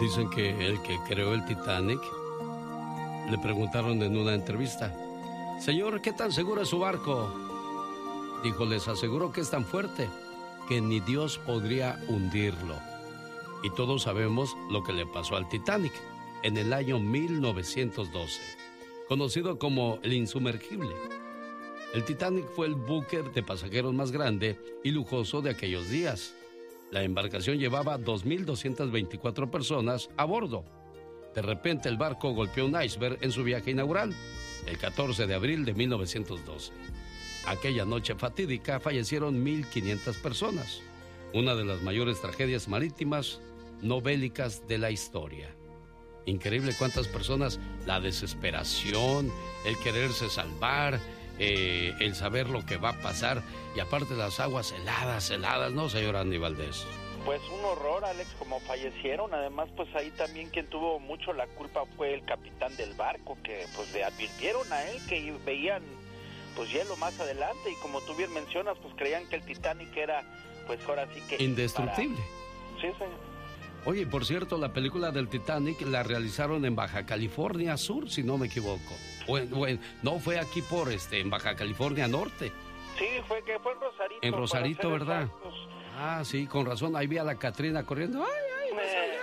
Dicen que el que creó el Titanic, le preguntaron en una entrevista: señor, ¿qué tan seguro es su barco? Dijo: les aseguro que es tan fuerte que ni Dios podría hundirlo. Y todos sabemos lo que le pasó al Titanic en el año 1912, conocido como el insumergible. El Titanic fue el buque de pasajeros más grande y lujoso de aquellos días. La embarcación llevaba 2.224 personas a bordo. De repente el barco golpeó un iceberg en su viaje inaugural, el 14 de abril de 1912. Aquella noche fatídica fallecieron 1.500 personas, una de las mayores tragedias marítimas no bélicas de la historia. Increíble cuántas personas, la desesperación, el quererse salvar, el saber lo que va a pasar, y aparte las aguas heladas, ¿no, señor Andy Valdés? Pues un horror, Alex, como fallecieron. Además, pues ahí también quien tuvo mucho la culpa fue el capitán del barco, que pues le advirtieron a él que veían pues hielo más adelante, y como tú bien mencionas, pues creían que el Titanic era, pues ahora sí que... indestructible. Sí, señor. Oye, por cierto, la película del Titanic la realizaron en Baja California Sur, si no me equivoco. Bueno, no fue aquí en Baja California Norte. Sí, fue en Rosarito. En Rosarito, ¿verdad? Ah, sí, con razón. Ahí vi a la Catrina corriendo. ¡Ay,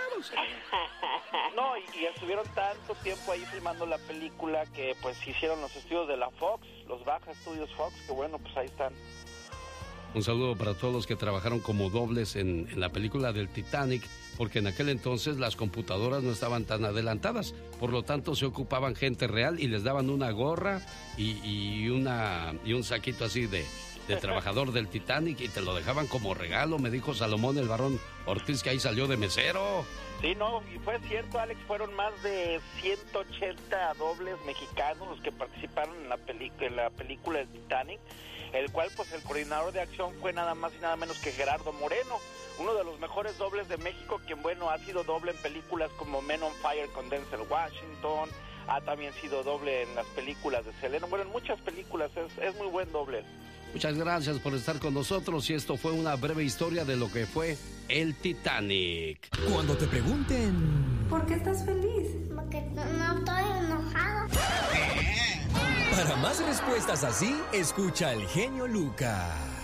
No, y estuvieron tanto tiempo ahí filmando la película que pues hicieron los estudios de la Fox, los Baja Studios Fox, que bueno, pues ahí están. Un saludo para todos los que trabajaron como dobles en la película del Titanic, porque en aquel entonces las computadoras no estaban tan adelantadas, por lo tanto se ocupaban gente real y les daban una gorra y un saquito así de trabajador del Titanic, y te lo dejaban como regalo. Me dijo Salomón el Barón Ortiz que ahí salió de mesero. Sí, no, y fue cierto, Alex, fueron más de 180 dobles mexicanos los que participaron en la película del Titanic, el cual pues el coordinador de acción fue nada más y nada menos que Gerardo Moreno, uno de los mejores dobles de México, quien bueno ha sido doble en películas como Men on Fire con Denzel Washington, ha también sido doble en las películas de Selena, bueno, en muchas películas, es muy buen doble. Muchas gracias por estar con nosotros, y esto fue una breve historia de lo que fue el Titanic. Cuando te pregunten... ¿por qué estás feliz? Porque no estoy enojado. Para más respuestas así, escucha al genio Lucas.